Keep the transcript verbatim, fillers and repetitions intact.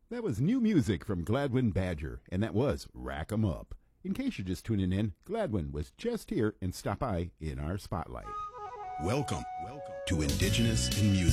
That was new music from Gladwin Badger, and that was Rack 'em Up. In case you're just tuning in, Gladwin was just here and stopped by in our spotlight. Welcome, Welcome to Indigenous in Music.